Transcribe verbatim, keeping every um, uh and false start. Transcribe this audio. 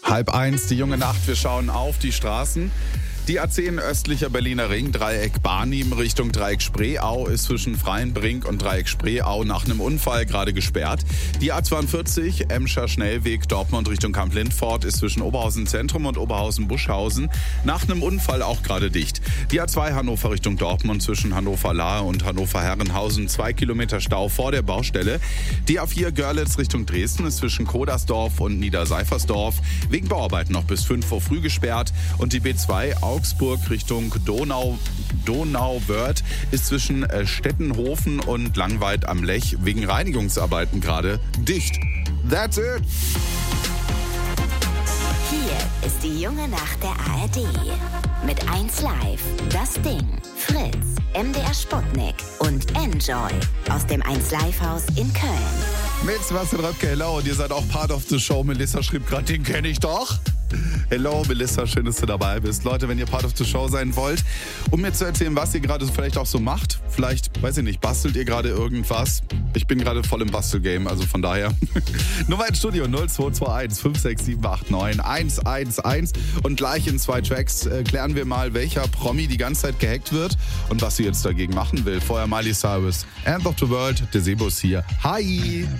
Halb eins, die junge Nacht, wir schauen auf die Straßen. Die A zehn östlicher Berliner Ring, Dreieck Barnim Richtung Dreieck Spreeau ist zwischen Freienbrink und Dreieck Spreeau nach einem Unfall gerade gesperrt. Die A zweiundvierzig, Emscher Schnellweg Dortmund Richtung Kamp-Lindfort ist zwischen Oberhausen Zentrum und Oberhausen Buschhausen nach einem Unfall auch gerade dicht. Die A zwei Hannover Richtung Dortmund zwischen Hannover-Lahe und Hannover-Herrenhausen, zwei Kilometer Stau vor der Baustelle. Die A vier Görlitz Richtung Dresden ist zwischen Kodersdorf und Niederseifersdorf wegen Bauarbeiten noch bis fünf Uhr früh gesperrt. Und die B zwei Augsburg Richtung Donau, Donauwörth ist zwischen Stettenhofen und Langweid am Lech wegen Reinigungsarbeiten gerade dicht. That's it. Hier ist die junge Nacht der A R D. Mit eins Live, Das Ding, Fritz, M D R Sputnik und Enjoy aus dem eins Live Haus in Köln. Mit Sebastian Röpke, hello. Und ihr seid auch Part of the Show. Melissa schrieb gerade, den kenne ich doch. Hello Melissa, schön, dass du dabei bist. Leute, wenn ihr Part of the Show sein wollt, um mir zu erzählen, was ihr gerade vielleicht auch so macht, vielleicht, weiß ich nicht, bastelt ihr gerade irgendwas? Ich bin gerade voll im Bastelgame, also von daher. Nummer ins Studio null zwei zwei eins fünf sechs sieben acht neun eins eins eins und gleich in zwei Tracks äh, klären wir mal, welcher Promi die ganze Zeit gehackt wird und was sie jetzt dagegen machen will. Vorher Miley Cyrus, End of the World, der Sebus hier. Hi!